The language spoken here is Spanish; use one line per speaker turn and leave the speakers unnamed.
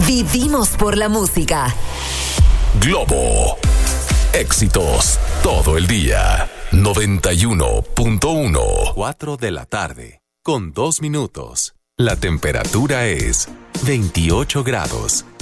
Vivimos por la música.
Globo. Éxitos todo el día. 91.1. 4 de la tarde, con 2 minutos. La temperatura es 28 grados.